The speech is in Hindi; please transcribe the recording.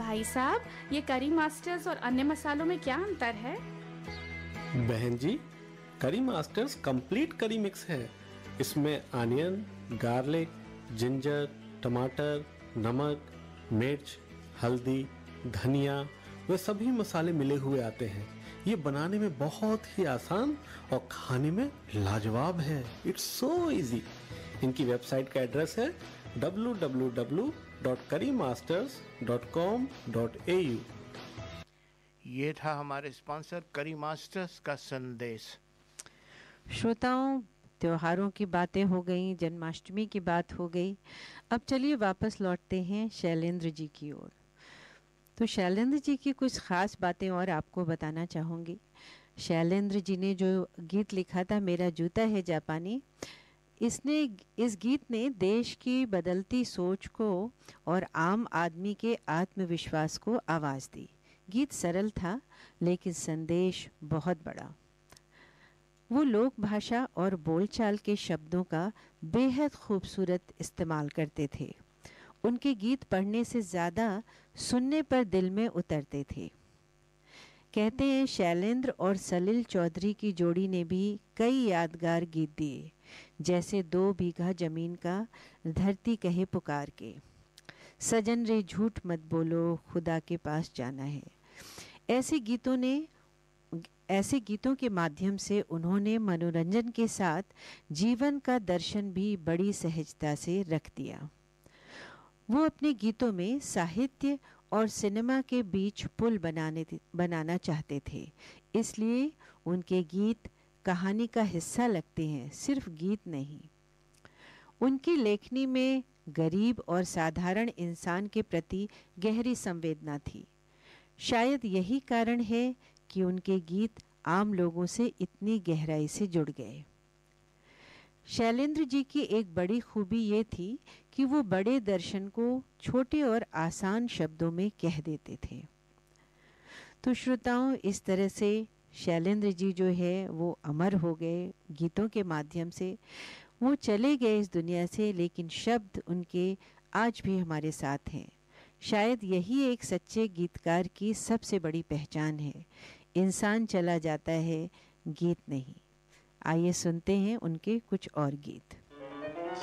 भाई साहब, ये करी मास्टर्स और अन्य मसालों में क्या अंतर है? बहन जी, करी मास्टर्स कंप्लीट करी मिक्स है। इसमें अनियन, गार्लिक, जिंजर, टमाटर, नमक, मिर्च, हल्दी, धनिया वे सभी मसाले मिले हुए आते हैं। ये बनाने में बहुत ही आसान और खाने में लाजवाब है। It's so easy. इनकी वेबसाइट का एड्रेस है www.currymasters.com.au। ये था हमारे स्पॉन्सर करी मास्टर्स का संदेश। श्रोताओं, त्योहारों की बातें हो गई, जन्माष्टमी की बात हो गई। अब चलिए वापस लौटते हैं शैलेंद्र जी की ओर। तो शैलेंद्र जी की कुछ ख़ास बातें और आपको बताना चाहूँगी। शैलेंद्र जी ने जो गीत लिखा था, मेरा जूता है जापानी, इस गीत ने देश की बदलती सोच को और आम आदमी के आत्मविश्वास को आवाज़ दी। गीत सरल था लेकिन संदेश बहुत बड़ा। वो लोक भाषा और बोलचाल के शब्दों का बेहद खूबसूरत इस्तेमाल करते थे। उनके गीत पढ़ने से ज़्यादा सुनने पर दिल में उतरते थे। कहते हैं शैलेंद्र और सलील चौधरी की जोड़ी ने भी कई यादगार गीत दिए, जैसे 2 बीघा जमीन का, धरती कहे पुकार के, सजन रे झूठ मत बोलो, खुदा के पास जाना है। ऐसे गीतों के माध्यम से उन्होंने मनोरंजन के साथ जीवन का दर्शन भी बड़ी सहजता से रख दिया। वो अपने गीतों में साहित्य और सिनेमा के बीच पुल बनाना चाहते थे, इसलिए उनके गीत कहानी का हिस्सा लगते हैं, सिर्फ गीत नहीं। उनकी लेखनी में गरीब और साधारण इंसान के प्रति गहरी संवेदना थी। शायद यही कारण है कि उनके गीत आम लोगों से इतनी गहराई से जुड़ गए। शैलेंद्र जी की एक बड़ी खूबी ये थी कि वो बड़े दर्शन को छोटे और आसान शब्दों में कह देते थे। तो श्रोताओं, इस तरह से शैलेंद्र जी जो है वो अमर हो गए गीतों के माध्यम से। वो चले गए इस दुनिया से, लेकिन शब्द उनके आज भी हमारे साथ हैं। शायद यही एक सच्चे गीतकार की सबसे बड़ी पहचान है। इंसान चला जाता है, गीत नहीं। आइए सुनते हैं उनके कुछ और गीत।